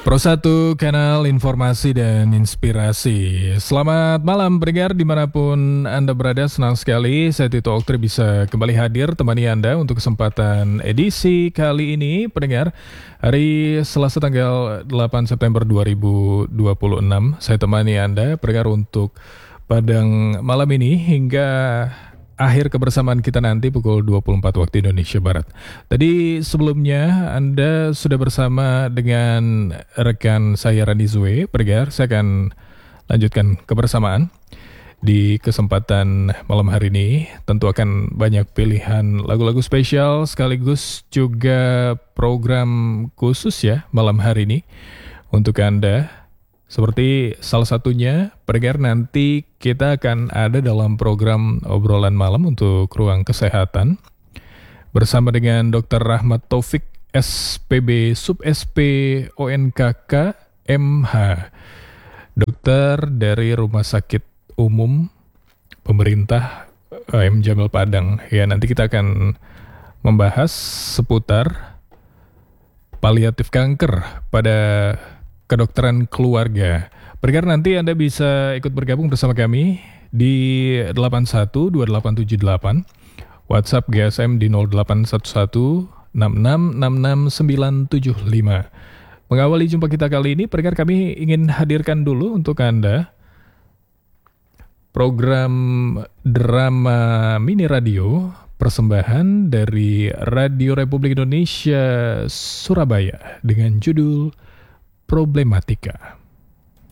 Pro 1 kanal informasi dan inspirasi. Selamat malam pendengar dimanapun Anda berada, senang sekali saya Tito Oktri bisa kembali hadir temani Anda untuk kesempatan edisi kali ini pendengar. Hari Selasa tanggal 8 September 2026 saya temani Anda pendengar untuk padang malam ini hingga akhir kebersamaan kita nanti pukul 24 waktu Indonesia Barat. Tadi sebelumnya Anda sudah bersama dengan rekan saya Randi Zue. Pendengar, saya akan lanjutkan kebersamaan di kesempatan malam hari ini. Tentu akan banyak pilihan lagu-lagu spesial sekaligus juga program khusus ya malam hari ini untuk Anda. Seperti salah satunya, pendengar, nanti kita akan ada dalam program obrolan malam untuk ruang kesehatan bersama dengan Dr. Rahmat Taufik, SPB, Sub-SP, ONKK, MH, dokter dari Rumah Sakit Umum Pemerintah M. Jamil Padang. Ya, nanti kita akan membahas seputar paliatif kanker pada kedokteran keluarga. Pendengar, nanti Anda bisa ikut bergabung bersama kami di 812878, WhatsApp GSM di 0811666695. Mengawali jumpa kita kali ini, pendengar, kami ingin hadirkan dulu untuk Anda program drama mini radio persembahan dari Radio Republik Indonesia Surabaya dengan judul Problematika.